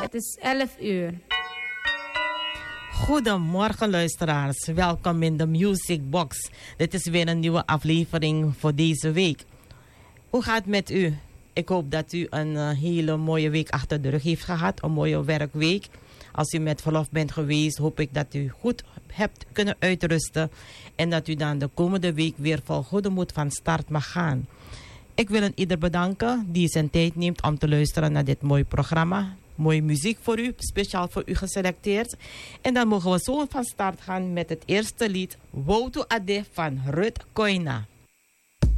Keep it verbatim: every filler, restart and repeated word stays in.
Het is elf uur. Goedemorgen luisteraars, welkom in de Music Box. Dit is weer een nieuwe aflevering voor deze week. Hoe gaat het met u? Ik hoop dat u een uh, hele mooie week achter de rug heeft gehad, een mooie werkweek. Als u met verlof bent geweest, hoop ik dat u goed hebt kunnen uitrusten en dat u dan de komende week weer vol goede moed van start mag gaan. Ik wil een ieder bedanken die zijn tijd neemt om te luisteren naar dit mooie programma. Mooie muziek voor u, speciaal voor u geselecteerd. En dan mogen we zo van start gaan met het eerste lied, Woutu Ade van Ruth Koina.